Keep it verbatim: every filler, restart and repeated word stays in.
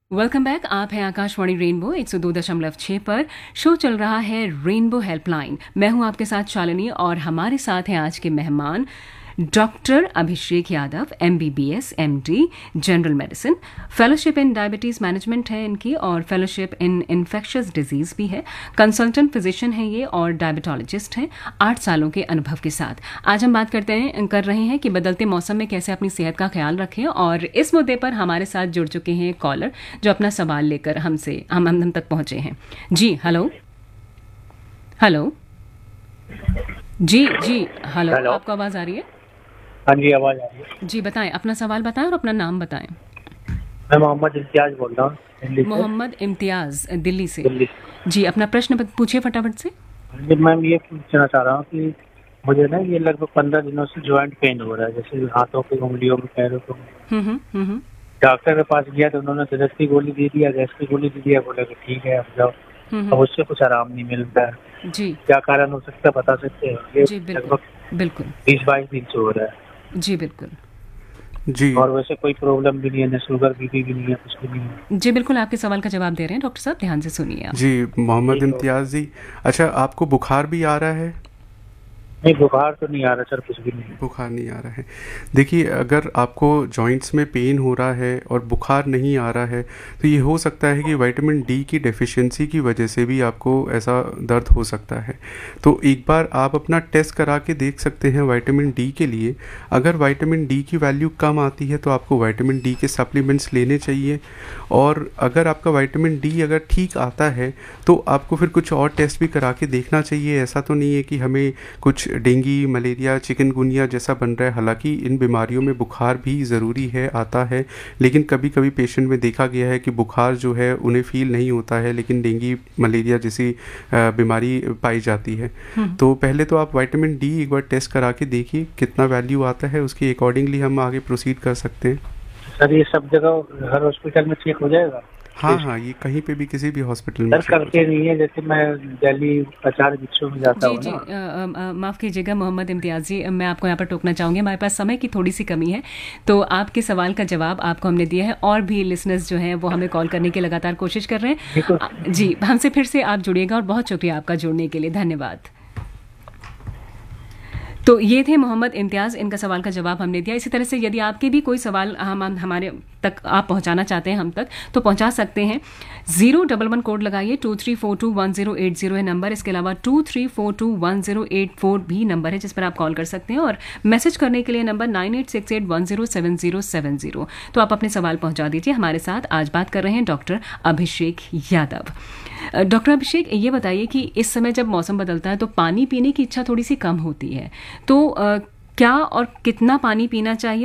Welcome back. आप हैं Akashvani rainbow एक सौ दो दशमलव छह पर। शो चल रहा है रेनबो हेल्पलाइन। मैं हूं आपके साथ शालिनी और हमारे साथ हैं आज के मेहमान doctor Abhishek Yadav, MBBS, MD, general medicine, fellowship in diabetes management है इनकी और फेलोशिप इन इन्फेक्शियस डिजीज़ भी है। कंसल्टेंट फिजिशियन है ये और डायबिटोलॉजिस्ट हैं आठ सालों के अनुभव के साथ। आज हम बात करते हैं कर रहे हैं कि बदलते मौसम में कैसे अपनी सेहत का ख्याल रखें, और इस मुद्दे पर हमारे साथ जुड़ चुके हैं कॉलर जो अपना सवाल लेकर हमसे हम हम तक पहुंचे हैं। जी हेलो हेलो जी जी हेलो, हेलो। आपको आवाज़ आ रही है? हाँ जी, आवाज़ आ रही है। जी बताएं, अपना सवाल बताएं और अपना नाम बताएं। मैं मोहम्मद इम्तियाज बोल रहा हूँ दिल्ली से। मोहम्मद इम्तियाज, दिल्ली से। दिल्ली जी अपना प्रश्न बत- पूछिए फटाफट से। से। जी मैम, ये पूछना चाह रहा हूँ कि मुझे ना ये लगभग पंद्रह दिनों से ज्वाइंट पेन हो रहा है, जैसे हाथों की उंगलियों में, पैरों को। हम्म हम्म हम्म हम्म डॉक्टर के पास गया तो उन्होंने दर्द की गोली दे दिया, गैस की गोली दे दिया, बोले कि ठीक है अब जाओ। हम्म, अब हम्म। उससे कुछ आराम नहीं मिल रहा है। जी क्या कारण हो सकता है, बता सकते हैं? ये जी बिल्कुल लगभग बिल्कुल। बीस बाईस दिन से हो रहा है। जी बिल्कुल। जी और वैसे कोई प्रॉब्लम भी नहीं है, न शुगर बीपी भी नहीं है, कुछ भी नहीं है। जी बिल्कुल, आपके सवाल का जवाब दे रहे हैं डॉक्टर साहब, ध्यान से सुनिए आप। जी मोहम्मद ठीक है। इम्तियाज़ जी, अच्छा आपको बुखार भी आ रहा है? नहीं, बुखार तो नहीं आ रहा सर, कुछ भी नहीं। बुखार नहीं आ रहा है। देखिए, अगर आपको जॉइंट्स में पेन हो रहा है और बुखार नहीं आ रहा है तो ये हो सकता है कि विटामिन डी की डेफिशिएंसी की वजह से भी आपको ऐसा दर्द हो सकता है। तो एक बार आप अपना टेस्ट करा के देख सकते हैं विटामिन डी के लिए। अगर विटामिन डी की वैल्यू कम आती है तो आपको विटामिन डी के सप्लीमेंट्स लेने चाहिए, और अगर आपका विटामिन डी अगर ठीक आता है तो आपको फिर कुछ और टेस्ट भी करा के देखना चाहिए। ऐसा तो नहीं है कि हमें कुछ डेंगू, मलेरिया, चिकनगुनिया जैसा बन रहा है। हालांकि इन बीमारियों में बुखार भी ज़रूरी है, आता है, लेकिन कभी कभी पेशेंट में देखा गया है कि बुखार जो है उन्हें फील नहीं होता है, लेकिन डेंगू, मलेरिया जैसी अ, बीमारी पाई जाती है। तो पहले तो आप विटामिन डी एक बार टेस्ट करा के देखिए कितना वैल्यू आता है, उसके अकॉर्डिंगली हम आगे प्रोसीड कर सकते हैं। सर ये सब जगह हर हॉस्पिटल में चेक हो जाएगा? हाँ हाँ, ये कहीं पे भी किसी भी हॉस्पिटल में सर check हो करके नहीं है, जैसे मैं दिल्ली प्रचार विषयों में जाता जी हूँ जी ना। अ, अ, माफ़ कीजिएगा मोहम्मद इम्तियाज़ जी, मैं आपको यहाँ पर टोकना चाहूँगी, हमारे पास समय की थोड़ी सी कमी है। तो आपके सवाल का जवाब आपको हमने दिया है, और भी लिसनर्स जो हैं वो हमें कॉल करने की लगातार कोशिश कर रहे हैं। बिल्कुल। अ, जी हमसे फिर से आप जुड़िएगा, और बहुत शुक्रिया आपका जुड़ने के लिए, धन्यवाद। तो ये थे मोहम्मद इम्तियाज़, इनका सवाल का जवाब हमने दिया। इसी तरह से यदि आपके भी कोई सवाल हम हम- हमारे तक आप पहुंचाना चाहते हैं हम तक, तो पहुंचा सकते हैं। जीरो डबल वन कोड लगाइए, to three four to one zero eight zero है नंबर। इसके अलावा to three four to one zero eight four भी नंबर है जिस पर आप कॉल कर सकते हैं, और मैसेज करने के लिए number nine eight six eight one zero seven zero seven zero. तो आप अपने सवाल पहुंचा दीजिए। हमारे साथ आज बात कर रहे हैं डॉक्टर अभिषेक यादव। अ, डॉक्टर अभिषेक, ये बताइए कि इस समय जब मौसम बदलता है तो पानी पीने की इच्छा थोड़ी सी कम होती है, तो अ, क्या और कितना पानी पीना चाहिए,